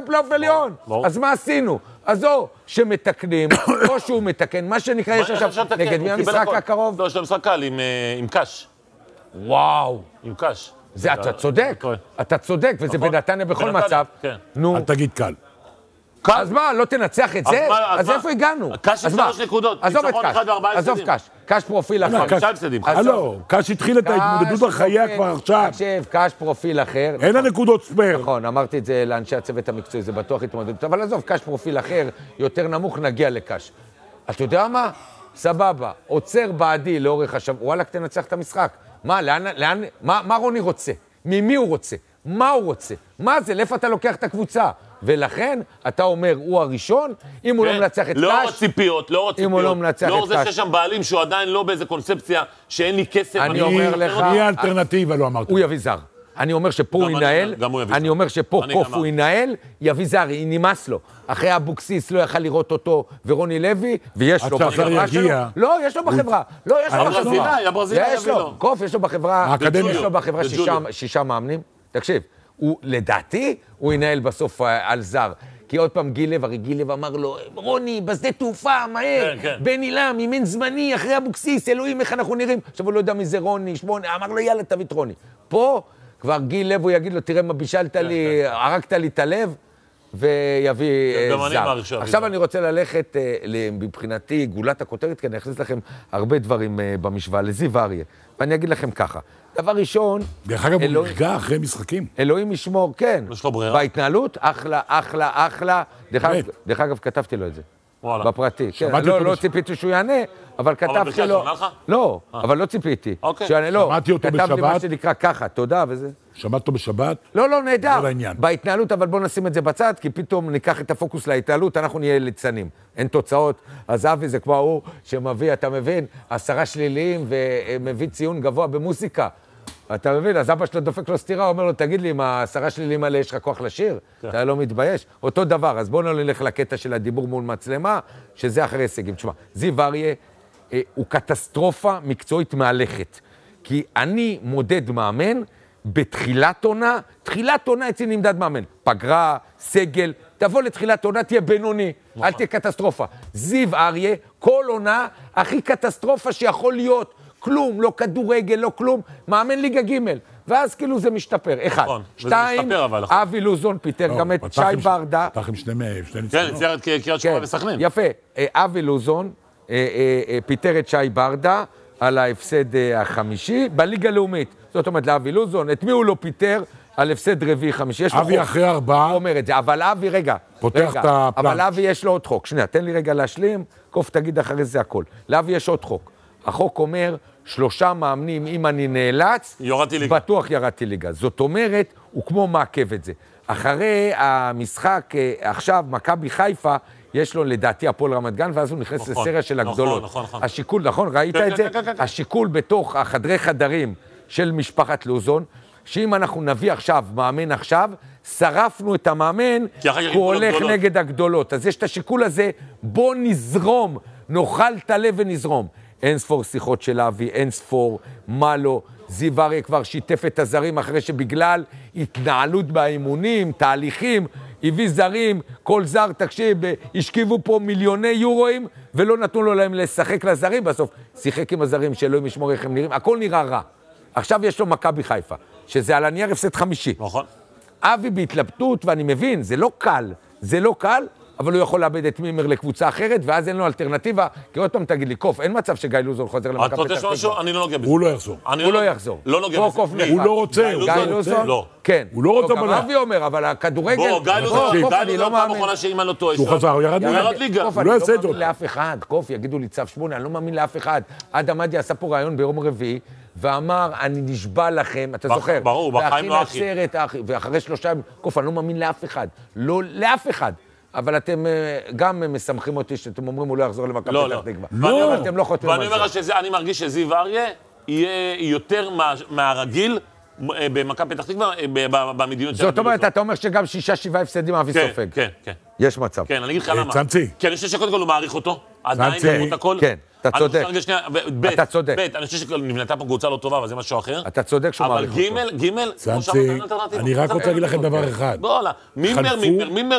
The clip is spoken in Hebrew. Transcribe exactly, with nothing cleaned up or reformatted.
פלייאוף עליון. אז מה עשינו? אז או שמתקנים, או שהוא מתקן, מה שנקרא יש עכשיו, נגד מי המשחק הקרוב? לא, יש לו משחק קל עם קש. וואו. עם קש. זה, אתה צודק, אתה צודק, וזה בנתניה בכל מצב. נו. אל תגיד קל. אז מה, לא תנצח את זה? אז איפה הגענו? קש עם שלוש נקודות. עזוב את קש, עזוב קש. קש פרופיל אחר. חמישה הפסדים. לא, קש התחיל את ההתמודדות בחייה כבר עכשיו. תקשיב, קש פרופיל אחר. אין הנקודות ספר. נכון, אמרתי את זה לאנשי הצוות המקצועי, זה בטוח התמודדות. אבל עזוב, קש פרופיל אחר, יותר נמוך, נגיע לקש. אתה יודע מה? סבבה, עוצר בעדי לאורך השבוע. וואלק, תנצח את המשחק. מה, לאן, לאן, מה, מה רוני רוצה? ממי הוא רוצה? מה הוא רוצה? מה זה? לאיפה אתה לוקח את הקבוצה? ולכן, אתה אומר, הוא הראשון, אם הוא לא מנצח את קש... לאור הציפיות, לאור הציפיות. אם הוא לא מנצח את קש... לאור זה שיש שם בעלים שהוא עדיין לא באיזה קונספציה שאין לי כסף... אני אומר לך... מי האלטרנטיבה, לא אמרת. הוא יביא זר. אני אומר שפה הוא ינהל, אני אומר שפה קוף הוא ינהל, יביא זר, נמאס לו. אחרי אבוקסיס לא יכל לראות אותו ורוני לוי, ויש לו בחברה שלו. לא, יש לו בחברה. לא, יש לו בחברה. יש לו, קוף יש לו בחברה. יש לו בחברה שישה מאמנים. תקשיב, לדעתי הוא ינהל בסוף על זר. כי עוד פעם גיל לב, הרי גיל לב אמר לו, רוני, בשדה תעופה, מהר, בן אילם, ימין זמני, אחרי אבוקסיס, אלוהים, איך אנחנו נראים? עכשיו הוא לא יודע מי זה רוני, שמונה, אמר לו, יאללה, תביא את רוני. פה כבר גיל לב, הוא יגיד לו, תראה מה בישלת לי, הרגת לי את הלב, ויביא זר. עכשיו אני רוצה ללכת, מבחינתי, גולת הכותרת, כי אני אכניס לכם הרבה דברים במשוואה, לזיו אריה. ואני אגיד לכם ככה, דבר ראשון... דרך אגב, הוא נרגע אחרי משחקים. אלוהים ישמור, כן. יש לו ברירה. בהתנהלות, אחלה, אחלה, אחלה. דרך אגב, כתבתי לו את זה. וואלה. בפרטי. לא ציפיתי שהוא יענה, אבל כתבתי לו... לא, אבל לא ציפיתי. שמעתי אותו בשבת. כתבתי מה שנקרא ככה, תודה וזה. שמעת אותו בשבת? לא, לא, נהדר. בהתנהלות, אבל בואו נשים את זה בצד, כי פתאום ניקח את הפוקוס להתנהלות, אנחנו נהיה ליצנים. אין תוצאות. אז אבי זה כמו הוא שמביא, אתה מבין, עשרה שליליים ומביא ציון גבוה במוזיקה. אתה מבין, אז אבא שלו דופק לו סתירה, אומר לו, תגיד לי, עם העשרה שליליים האלה יש לך כוח לשיר? אתה לא מתבייש? אותו דבר, אז בואו נלך לקטע של הדיבור מול מצלמה, שזה אחרי הישגים. תשמע, זיו אריה הוא קטסטרופה מקצועית מהלכת. כי אני מודד מאמן בתחילת עונה, תחילת עונה אצלי נמדד מאמן. פגרה, סגל, תבוא לתחילת עונה, תהיה בינוני, אל תהיה קטסטרופה. זיו אריה, כל עונה הכי קטסטרופה שיכול להיות, כלום, לא כדורגל, לא כלום, מאמן ליגה ג' ואז כאילו זה משתפר, אחד. שתיים, אבי לוזון פיטר גם את שי ברדה. פתח עם שני ניסיונות. כן, צייר את קריית שמונה וסכנין. יפה, אבי לוזון פיטר את שי ברדה על ההפסד החמישי בליגה לאומית. זאת אומרת, לאבי לוזון, את מי הוא לא פיטר על הפסד רביעי חמישי? אבי אחרי ארבעה. הוא אומר את זה, אבל אבי, רגע, פותח את הפלנט. אבל אבי יש לו עוד חוק. שנייה, תן לי רגע להשלים, קוף תגיד אחרי זה הכל. לאבי יש עוד חוק. החוק אומר, שלושה מאמנים, אם אני נאלץ, בטוח ירדתי ליגה. זאת אומרת, הוא כמו מעכב את זה. אחרי המשחק, עכשיו, מכבי חיפה, יש לו לדעתי הפועל רמת גן, ואז הוא נכנס לסריה של הגדולות. נכון, נכון. השיקול, נכון, ראית את זה? השיקול בתוך החדרי חדרים של משפחת לוזון, שאם אנחנו נביא עכשיו, מאמן עכשיו, שרפנו את המאמן, כי הוא הולך נגד הגדולות. אז יש את השיקול הזה, בוא נזרום, נאכל את הלב ונזרום. אין ספור שיחות של אבי, אין ספור, מה לא. זיו אריה כבר שיתף את הזרים אחרי שבגלל התנהלות באימונים, תהליכים, הביא זרים, כל זר, תקשיב, השכיבו פה מיליוני יורואים, ולא נתנו לו להם לשחק לזרים, בסוף שיחק עם הזרים שאלוהים ישמור איך הם נראים, הכל נראה רע. עכשיו יש לו מכבי חיפה, שזה על הנייר הפסד חמישי. נכון. אבי בהתלבטות, ואני מבין, זה לא קל, זה לא קל, אבל הוא יכול לאבד את מימר לקבוצה אחרת, ואז אין לו אלטרנטיבה, כי עוד פעם תגיד לי, קוף, אין מצב שגיא לוזון חוזר למכבי פתח תקווה. אני לא נוגע בזה. הוא לא יחזור. הוא לא יחזור. לא נוגע בזה. הוא לא רוצה. גיא לוזון? לא. כן. הוא לא רוצה בלח. אבי אומר, אבל הכדורגל... בוא, גיא לוזון, גיא לוזון פעם אחרונה שאם אני לא טועה. הוא חזר, הוא ירד ליגה. הוא לא יעשה את זה. אני לא מאמין לאף אחד, קוף, יגידו לי צו שמונה, אני לא מאמין לאף אחד. אדם עדי עשה פה רעיון ביום רביעי, ואמר, אני נשבע לכם, אתה זוכר? ברור, בחיים לא אחי. ואחרי שלושה, קוף, אני לא מאמין לאף אחד. לא לאף אחד. אבל אתם גם מסמכים אותי שאתם אומרים, הוא לא יחזור למכבי פתח תקווה. לא, אתם לא חותמים על זה. ואני אומר שאני מרגיש שזיו אריה יהיה יותר מהרגיל במכבי פתח תקווה במדיניות של... זאת אומרת, אתה אומר שגם שישה, שבעה הפסדים אבי סופג. כן, כן. יש מצב. כן, אני אגיד לך למה. צנצי. כי אני חושב שקודם כל הוא מעריך אותו. עדיין למרות הכל. כן, אתה צודק. אתה צודק. ב', אני חושב שנבנתה פה קבוצה לא טובה, אבל זה משהו אחר. אתה צודק שהוא מעריך אותו. אבל ג', ג', צנצי, אני רק רוצה להגיד לכם דבר אחד. בוא, מימר, מימר,